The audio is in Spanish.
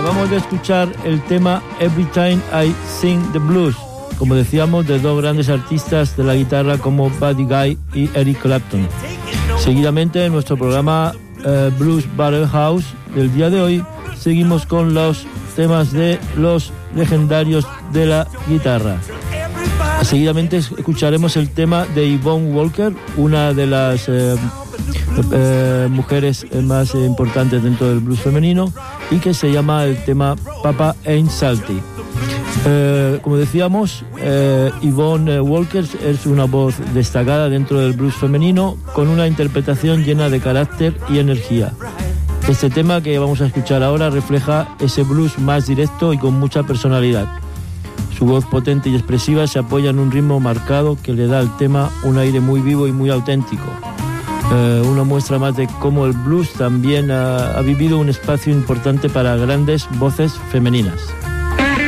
acabamos de escuchar el tema Every Time I Sing the Blues, como decíamos, de dos grandes artistas de la guitarra como Buddy Guy y Eric Clapton. Seguidamente, en nuestro programa Blues Barrel House del día de hoy, seguimos con los temas de los legendarios de la guitarra. Seguidamente escucharemos el tema de Yvonne Walker, una de las mujeres más importantes dentro del blues femenino, y que se llama el tema Papa Ain't Salty. Como decíamos, Yvonne Walker es una voz destacada dentro del blues femenino, con una interpretación llena de carácter y energía. Este tema que vamos a escuchar ahora refleja ese blues más directo y con mucha personalidad. Su voz potente y expresiva se apoya en un ritmo marcado que le da al tema un aire muy vivo y muy auténtico. Una muestra más de cómo el blues también ha vivido un espacio importante para grandes voces femeninas.